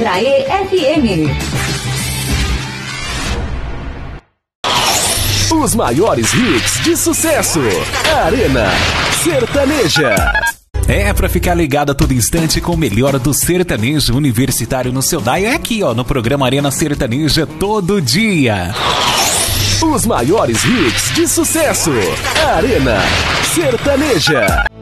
Ibraê FM. Os maiores hits de sucesso. Arena Sertaneja. É pra ficar ligado a todo instante com o melhor do sertanejo universitário no seu dial. É aqui, ó, no programa Arena Sertaneja todo dia. Os maiores hits de sucesso. Arena Sertaneja.